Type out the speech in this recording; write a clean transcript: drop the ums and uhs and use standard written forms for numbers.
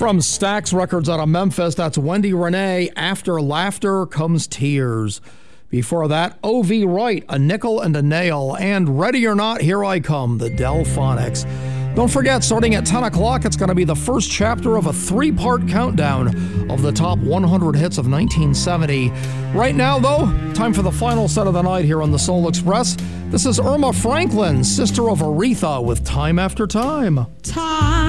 From Stax Records out of Memphis, that's Wendy Renee, After Laughter Comes Tears. Before that, O.V. Wright, A Nickel and a Nail, and Ready or Not, Here I Come, the Delphonics. Don't forget, starting at 10 o'clock, it's going to be the first chapter of a 3-part countdown of the top 100 hits of 1970. Right now, though, time for the final set of the night here on the Soul Express. This is Irma Franklin, sister of Aretha, with Time After Time. Time